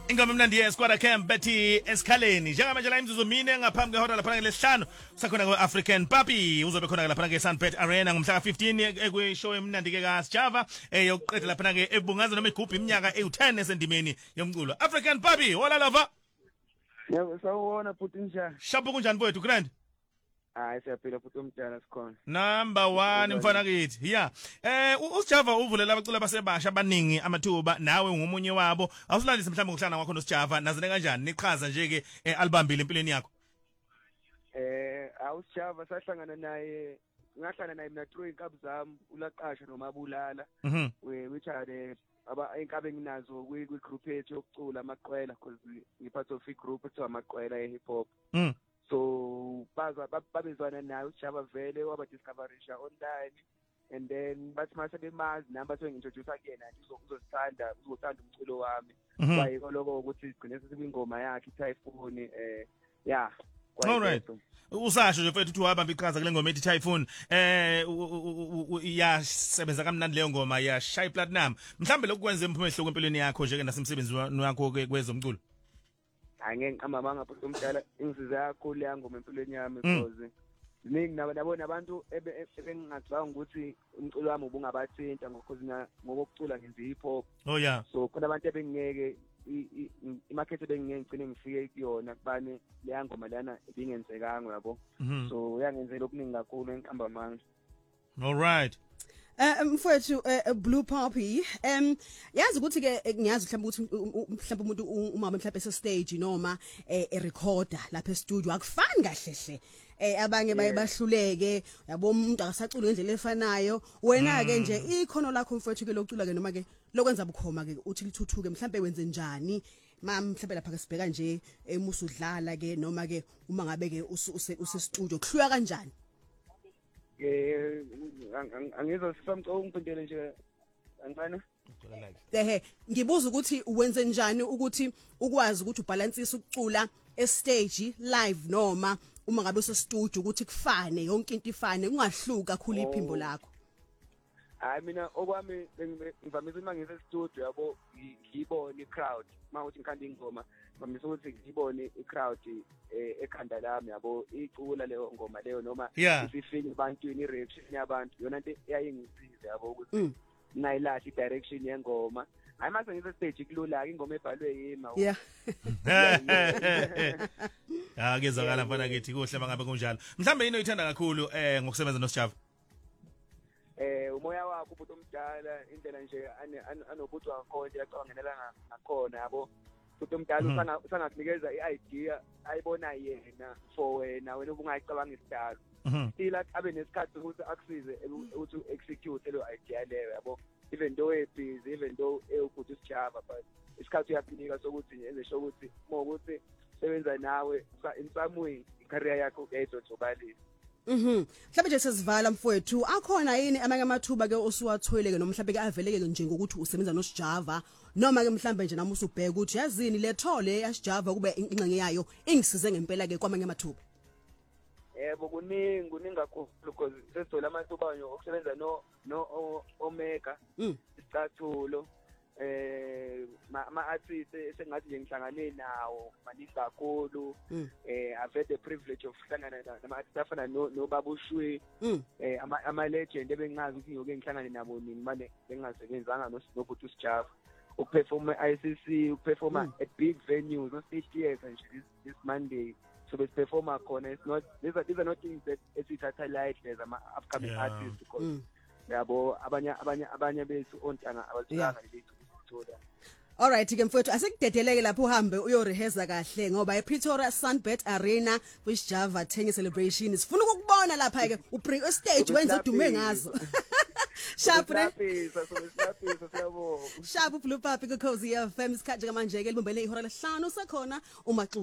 Ingoma mnandi yeSquad Camp bethi esikhaleni njengamanje la imzuzu mine ngaphambi kwehora lapha ngelesihlanu sakhona kweAfrican Puppy uzobe khona lapha keSunbet Arena ngomhla ka15 ekwishow emnandi ke kaSjava yokuqeda lapha ke ebungaza noma igubhi iminyaka ewu10 esendimeni yomculo African Puppy hola lava. Yebo sawubona futhi njani? Shabu kunjani mfowethu grand? Hayi siyaphila futhi umntana sikhona. Number 1 mfana kithi. Yeah. uSjava uvulela abaculi abasebasha abaningi amathuba nawe ngumunye wabo. Awusilandise mhlawumbe ngokuhlana kwakho noSjava nazene kanjani nichaza nje ke albambile empilweni yakho? uSjava sahlangana naye ngahlangana naye mina through inkabi zami ulaqasha nomabulala. Which are inkabe nginazo kwi group yethu yokucula amaqwela because ngiphatha of group ethiwa amaqwela hip hop. So babezwana naye uSjava vele waba discoverisha online and then bathi mase bemazi nami bathi ngintroduce kuyena uzosithanda umculo wami kwayiko lokho ukuthi sigcine sesibingoma yakhe Typhoon yeah. Alright. Usasho nje mfethu uthi wabamba iqhaza kule ngoma ethi Typhoon yasebenza kamnandi leyo ngoma ya Shy Platinum mhlambe lokwenza imphumela empilweni yakho nje ke nasemsebenzi wakho kwezomculo. Angeke ngiqamba mangapho umdala ingisiza kakhulu yangoma empilweni yami because ziningi nabona abantu ebengingacabanga ukuthi umculo wami ubungabathinta ngokucula ngenza hip hop. Oh yeah. So khona abantu ebengingeke imarket ebengingeke ngicine ngifike kuyona kubani leya ngoma lana ibingenzekanga yabo. So yangenzela okuningi kakhulu enqamba manga. All right. Mfowethu Blue Puppy yazi ukuthi ke ngiyazi mhlawumbe umuntu umama mhlawumbe ese stage noma recorder lapha e studio akufani kahlehle abanye baye bahluleke yabo umuntu akasacula ngendlela efanayo wena ke nje ikhono lakho mfowethu ke lokucula ke noma ke lokwenza bukhoma ke uthi lithuthuke mhlawumbe wenze njani mhlawumbe lapha ke sibheka nje emusudlala ke noma ke uma ngabe ke use studio kuhluka kanjani? Angizwa sisamco ungiphendele nje angifana ngibuza ukuthi wenze njani ukuthi ukwazi ukuthi ubalansise ukucula estage live noma uma ngabe use studio ukuthi kufane yonke into ifane kungahluka kakhulu iphimbo lakho. Hayi mina okwami ngivamisa uma ngise studio yabo ngibone crowd mawuthi ngikhanda ingoma ngivamisa ukuthi ngibone crowd ekhanda lami yabo icula leyo ngoma leyo noma isifike ebantwini ireaction yabantu yona into eyayingisiza yabo ukuthi nayilahle direction yengoma. Hayi mase ngise stage kulula ke ingoma ebhalwe yima. Kezakala mfana kithi kuhle mangabe kunjalo. Mhlambe yini oyithanda kakhulu ngokusebenza noSjava? Umoya wakho umuntu omdala indlela nje anobuthi wakhona yacabangelela ngakhona yabo. Umuntu omdala usangakunikeza iidea ayibona yena for wena ubungayicabanga isidalo. Still abe nesikhathi ukuthi akusize ukuthi execute lo idea leyo yabo. Even though busy even though ukuthi uSjava but isikhathi uyakunika sokuthi yenze sho ukuthi ukuthi sebenza nawe in some way icareer yakho yayizobalisa. Mhlawumbe nje sesivala mfowethu akhona yini amanye amathuba ke osuwathwele ke nomhlawumbe ke aveleke nje ngokuthi usebenza noSjava noma ke mhlawumbe nje nami usubheka ukuthi yazini lethole yaSjava kube ingxenye yayo ingisize ngempela ke kwamanye amathuba? Yebo kuningi kakhulu because sesithola amathuba okusebenza no Omega isicathulo ama-artists esengathi nje ngihlangane nawo maningi kakhulu I've had the privilege of hlangana nama-artists afana noBaba uShwe ama-legend ebengazi ukuthi ngiyoke ngihlangane nabo nini manje bengasebenzanga nobuthi uSjava ukuperforma ICC ukuperforma at big venues no stage theater nje this Monday so besiperforma khona. It's not these are not things that esithatha lightly as ama-upcoming artists because yabo abanye bethu ontanga abathanga lethu. All right ke mfowethu asekudedeleke lapho uhambe uyoreheza kahle ngoba ePretoria Sunbet Arena kwiSjava 10 celebration sifuna ukubona lapha ke ubring stage wenza udume ngazo. Sharp Blue Puppy ku Cozy FM isikhathi manje ke libumbele ihora lesihlanu sakhona uma